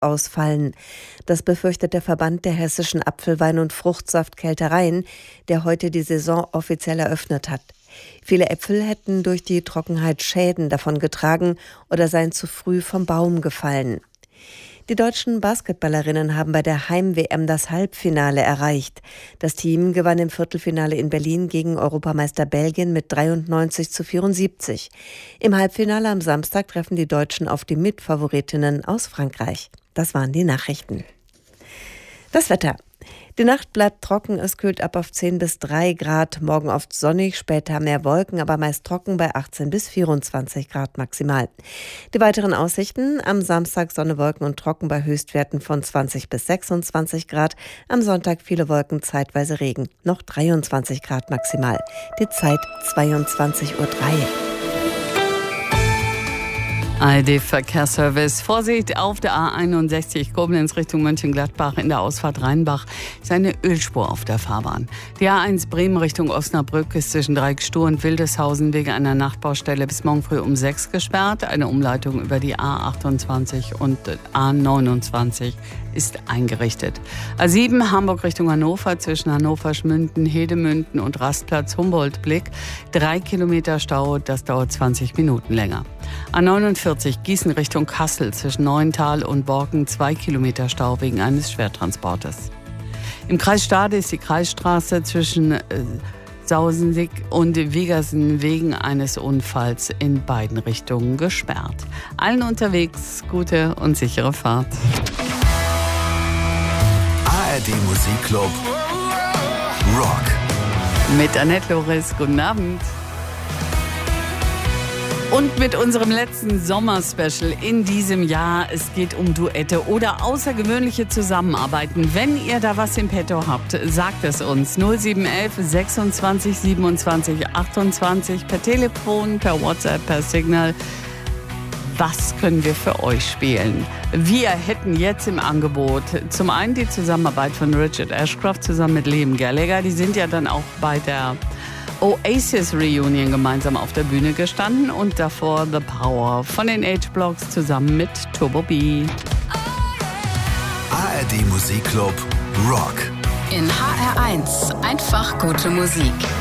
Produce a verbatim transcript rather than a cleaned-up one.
ausfallen. Das befürchtet der Verband der hessischen Apfelwein- und Fruchtsaftkeltereien, der heute die Saison offiziell eröffnet hat. Viele Äpfel hätten durch die Trockenheit Schäden davongetragen oder seien zu früh vom Baum gefallen. Die deutschen Basketballerinnen haben bei der Heim-W M das Halbfinale erreicht. Das Team gewann im Viertelfinale in Berlin gegen Europameister Belgien mit dreiundneunzig zu vierundsiebzig. Im Halbfinale am Samstag treffen die Deutschen auf die Mitfavoritinnen aus Frankreich. Das waren die Nachrichten. Das Wetter. Die Nacht bleibt trocken, es kühlt ab auf zehn bis drei Grad, morgen oft sonnig, später mehr Wolken, aber meist trocken bei achtzehn bis vierundzwanzig Grad maximal. Die weiteren Aussichten: am Samstag Sonne, Wolken und trocken bei Höchstwerten von zwanzig bis sechsundzwanzig Grad, am Sonntag viele Wolken, zeitweise Regen, noch dreiundzwanzig Grad maximal. Die Zeit zweiundzwanzig Uhr drei. A R D-Verkehrsservice. Vorsicht auf der A einundsechzig Koblenz Richtung Mönchengladbach in der Ausfahrt Rheinbach ist eine Ölspur auf der Fahrbahn. Die A eins Bremen Richtung Osnabrück ist zwischen Dreieckstuhl und Wildeshausen wegen einer Nachtbaustelle bis morgen früh um sechs gesperrt. Eine Umleitung über die A achtundzwanzig und A neunundzwanzig ist eingerichtet. A sieben Hamburg Richtung Hannover zwischen Hannover-Schmünden, Hedemünden und Rastplatz Humboldt-Blick. Drei Kilometer Stau, das dauert zwanzig Minuten länger. A neunundvierzig Gießen Richtung Kassel zwischen Neuental und Borken. Zwei Kilometer Stau wegen eines Schwertransportes. Im Kreis Stade ist die Kreisstraße zwischen äh, Sausensick und Wegersen wegen eines Unfalls in beiden Richtungen gesperrt. Allen unterwegs gute und sichere Fahrt. A R D Musikclub Rock. Mit Annette Loris, guten Abend. Und mit unserem letzten Sommerspecial in diesem Jahr. Es geht um Duette oder außergewöhnliche Zusammenarbeiten. Wenn ihr da was im Petto habt, sagt es uns. null sieben eins eins sechsundzwanzig siebenundzwanzig achtundzwanzig per Telefon, per WhatsApp, per Signal. Was können wir für euch spielen? Wir hätten jetzt im Angebot zum einen die Zusammenarbeit von Richard Ashcroft zusammen mit Liam Gallagher. Die sind ja dann auch bei der Oasis Reunion gemeinsam auf der Bühne gestanden und davor The Power von den H-Blocks zusammen mit Turbo B. A R D Musikclub Rock. In H R eins einfach gute Musik.